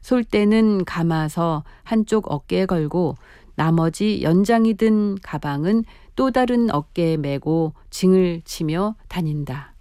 솔대는 감아서 한쪽 어깨에 걸고 나머지 연장이 든 가방은 또 다른 어깨에 메고 징을 치며 다닌다.